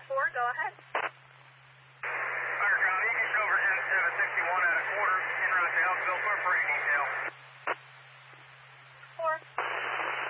4, go ahead. Hunter County, East over 761 and a quarter, en route to Elkville for operating.